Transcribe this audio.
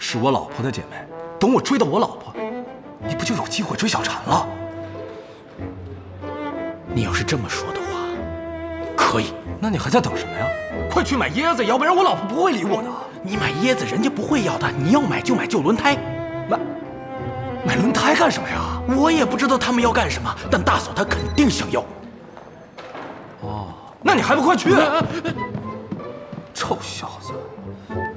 是我老婆的姐妹，等我追到我老婆，你不就有机会追小婵了？ 你要是这么说的话，可以。 那你还在等什么呀？快去买椰子，要不然我老婆不会理我的。 你买椰子，人家不会要的。你要买就买旧轮胎。 买轮胎干什么呀？ 我也不知道他们要干什么，但大嫂她肯定想要。 哦，那你还不快去？臭小子！